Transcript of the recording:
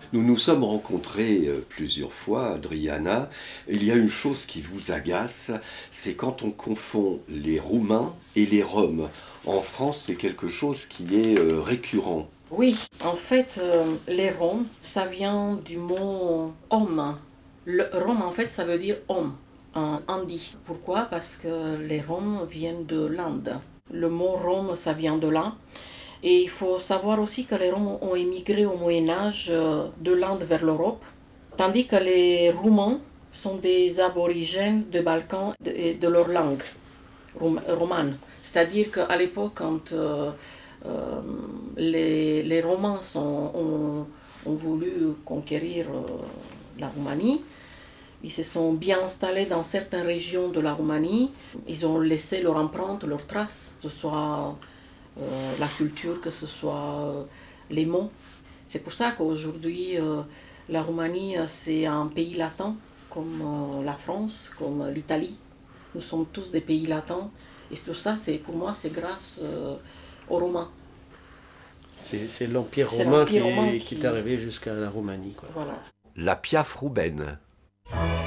Nous nous sommes rencontrés plusieurs fois, Adriana. Il y a une chose qui vous agace, c'est quand on confond les Roumains et les Roms. En France, c'est quelque chose qui est récurrent. Oui, en fait, les Roms, ça vient du mot homme. Le Rome, en fait, ça veut dire homme en hindi. Pourquoi? Parce que les Roms viennent de l'Inde. Le mot Rome, ça vient de là. Et il faut savoir aussi que les Roms ont émigré au Moyen Âge de l'Inde vers l'Europe, tandis que les Roumains sont des aborigènes de Balkans et de leur langue romane. C'est-à-dire qu'à l'époque, quand les Romains ont voulu conquérir la Roumanie, ils se sont bien installés dans certaines régions de la Roumanie. Ils ont laissé leur empreinte, leurs traces, que ce soit la culture, que ce soit les mots. C'est pour ça qu'aujourd'hui, la Roumanie, c'est un pays latin, comme la France, comme l'Italie. Nous sommes tous des pays latins. Et tout ça, pour moi, c'est grâce aux Romains. C'est l'Empire C'est romain l'Empire romain qui est arrivé jusqu'à la Roumanie, quoi. Voilà. La Piaffe roumaine.